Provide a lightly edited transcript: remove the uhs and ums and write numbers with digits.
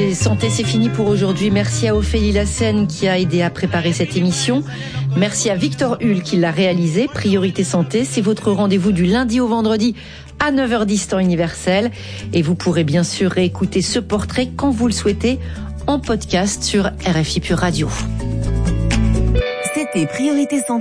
Priorité Santé, c'est fini pour aujourd'hui. Merci à Ophélie Lassène qui a aidé à préparer cette émission. Merci à Victor Hull qui l'a réalisé. Priorité Santé, c'est votre rendez-vous du lundi au vendredi à 9h10 temps universel. Et vous pourrez bien sûr réécouter ce portrait quand vous le souhaitez en podcast sur RFI Pure Radio. C'était Priorité Santé.